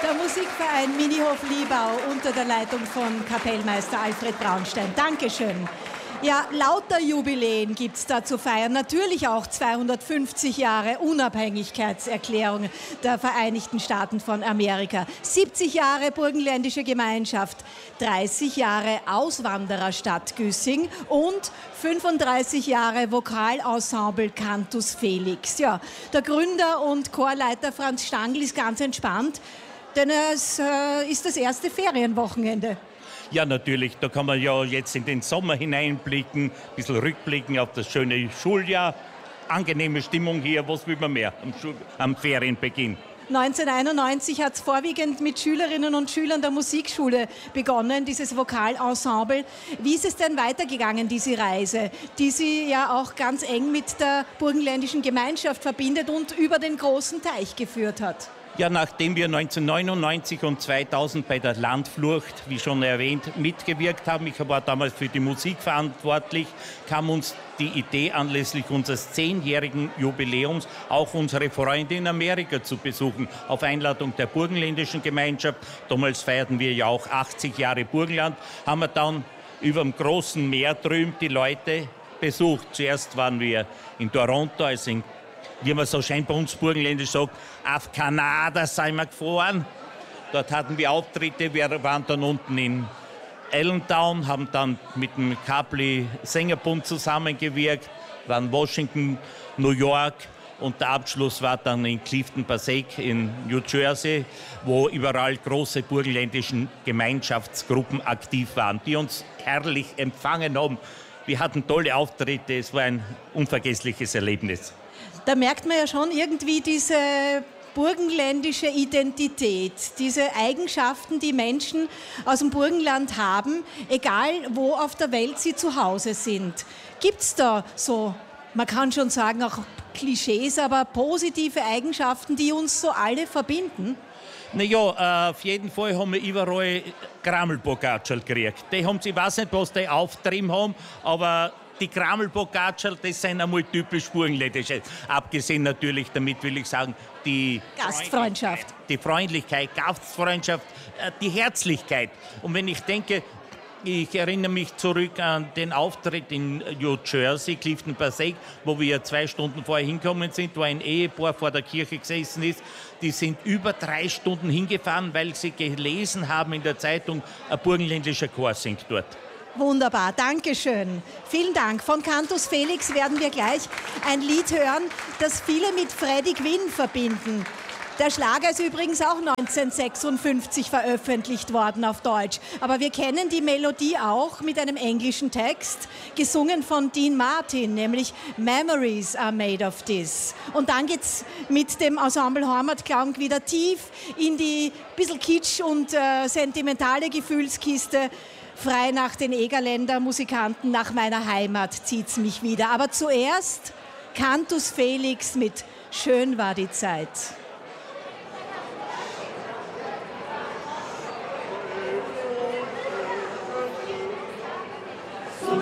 Der Musikverein Minihof Liebau unter der Leitung von Kapellmeister Alfred Braunstein. Dankeschön. Ja, lauter Jubiläen gibt es da zu feiern. Natürlich auch 250 Jahre Unabhängigkeitserklärung der Vereinigten Staaten von Amerika. 70 Jahre burgenländische Gemeinschaft, 30 Jahre Auswandererstadt Güssing und 35 Jahre Vokalensemble Cantus Felix. Ja, der Gründer und Chorleiter Franz Stangl ist ganz entspannt, denn es ist das erste Ferienwochenende. Ja, natürlich, da kann man ja jetzt in den Sommer hineinblicken, ein bisschen rückblicken auf das schöne Schuljahr. Angenehme Stimmung hier, was will man mehr am Ferienbeginn? 1991 hat es vorwiegend mit Schülerinnen und Schülern der Musikschule begonnen, dieses Vokalensemble. Wie ist es denn weitergegangen, diese Reise, die Sie ja auch ganz eng mit der burgenländischen Gemeinschaft verbindet und über den großen Teich geführt hat? Ja, nachdem wir 1999 und 2000 bei der Landflucht, wie schon erwähnt, mitgewirkt haben, ich war damals für die Musik verantwortlich, kam uns die Idee anlässlich unseres 10-jährigen Jubiläums auch unsere Freunde in Amerika zu besuchen, auf Einladung der burgenländischen Gemeinschaft. Damals feierten wir ja auch 80 Jahre Burgenland, haben wir dann über dem großen Meer drüben die Leute besucht. Zuerst waren wir in Toronto, also wie man so schön bei uns burgenländisch sagt, auf Kanada sind wir gefahren. Dort hatten wir Auftritte, wir waren dann unten in Allentown, haben dann mit dem Capli Sängerbund zusammengewirkt, waren in Washington, New York und der Abschluss war dann in Clifton Passaic in New Jersey, wo überall große burgenländische Gemeinschaftsgruppen aktiv waren, die uns herrlich empfangen haben. Wir hatten tolle Auftritte, es war ein unvergessliches Erlebnis. Da merkt man ja schon irgendwie diese burgenländische Identität, diese Eigenschaften, die Menschen aus dem Burgenland haben, egal wo auf der Welt sie zu Hause sind. Gibt es da so, man kann schon sagen, auch Klischees, aber positive Eigenschaften, die uns so alle verbinden? Naja, auf jeden Fall haben wir überall Krammelbogatschel gekriegt. Die haben, ich weiß nicht, was die auftrieben haben, aber die Krammelbogatschel, das sind einmal typisch burgenländisch. Abgesehen natürlich, damit will ich sagen, die Gastfreundschaft. Die Freundlichkeit, Gastfreundschaft, die Herzlichkeit. Und wenn ich denke, ich erinnere mich zurück an den Auftritt in New Jersey, Clifton Passaic, wo wir 2 Stunden vorher hingekommen sind, wo ein Ehepaar vor der Kirche gesessen ist. Die sind über 3 Stunden hingefahren, weil sie gelesen haben in der Zeitung, ein burgenländischer Chor singt dort. Wunderbar, danke schön. Vielen Dank. Von Cantus Felix werden wir gleich ein Lied hören, das viele mit Freddie Quinn verbinden. Der Schlager ist übrigens auch 1956 veröffentlicht worden auf Deutsch. Aber wir kennen die Melodie auch mit einem englischen Text, gesungen von Dean Martin, nämlich Memories are made of this. Und dann geht's mit dem Ensemble Heimatklang wieder tief in die bisschen Kitsch und sentimentale Gefühlskiste. Frei nach den Egerländer Musikanten, nach meiner Heimat zieht's mich wieder. Aber zuerst Cantus Felix mit Schön war die Zeit.